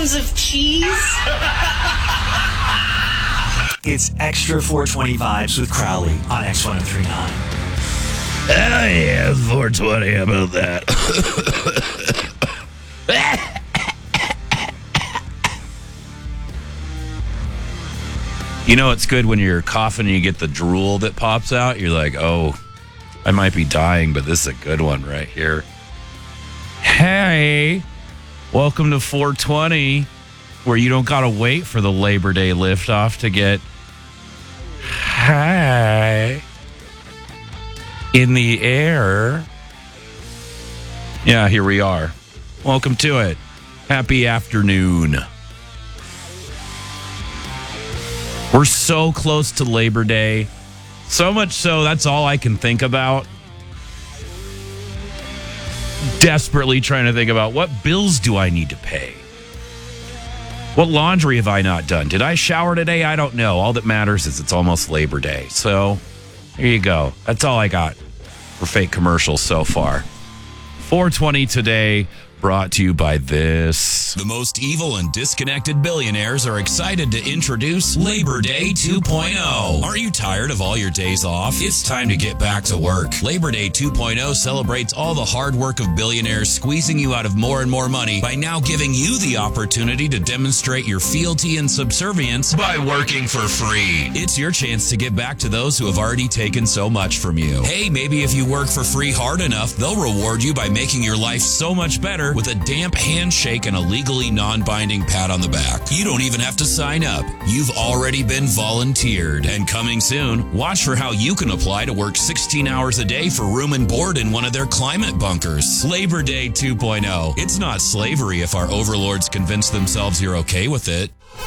pounds of cheese. It's Extra 420 Vibes with Crowley on X1039. Oh, yeah, 420. How about that? You know, it's good when you're coughing and you get the drool that pops out. You're like, oh, I might be dying, but this is a good one right here. Hey, welcome to 420, where you don't got to wait for the Labor Day liftoff to get high in the air. Yeah, here we are. Welcome to it. Happy afternoon. We're so close to Labor Day. So much so, that's all I can think about. Desperately trying to think about what bills do I need to pay? What laundry have I not done? Did I shower today? I don't know. All that matters is it's almost Labor Day. So, there you go. That's all I got for fake commercials so far. 420 today, brought to you by this. The most evil and disconnected billionaires are excited to introduce Labor Day 2.0. Are you tired of all your days off? It's time to get back to work. Labor Day 2.0 celebrates all the hard work of billionaires squeezing you out of more and more money by now giving you the opportunity to demonstrate your fealty and subservience by working for free. It's your chance to get back to those who have already taken so much from you. Hey, maybe if you work for free hard enough, they'll reward you by making your life so much better with a damp handshake and a legally non-binding pat on the back. You don't even have to sign up. You've already been volunteered. And coming soon, watch for how you can apply to work 16 hours a day for room and board in one of their climate bunkers. Labor Day 2.0. It's not slavery if our overlords convince themselves you're okay with it.